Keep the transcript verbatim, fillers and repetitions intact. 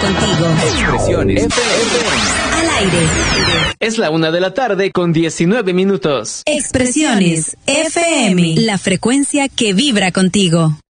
contigo. Expresiones F M. Al aire. Es la una de la tarde con diecinueve minutos. Expresiones F M. La frecuencia que vibra contigo.